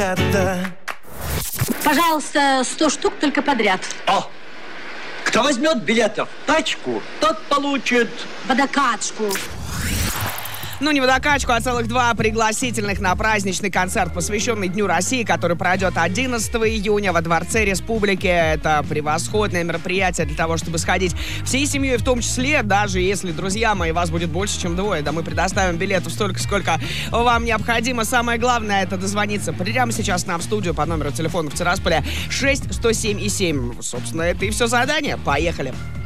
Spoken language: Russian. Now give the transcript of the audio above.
Пожалуйста, 100 штук только подряд. О! Кто возьмет билетов тачку, тот получит... Водокачку. Ну, не водокачку, а целых 2 пригласительных на праздничный концерт, посвященный Дню России, который пройдет 11 июня во Дворце Республики. Это превосходное мероприятие для того, чтобы сходить всей семьей, в том числе, даже если, друзья мои, вас будет больше, чем 2. Да мы предоставим билетов столько, сколько вам необходимо. Самое главное — это дозвониться прямо сейчас нам в студию по номеру телефона в Тирасполе 6 107 и 7. Собственно, это и все задание. Поехали!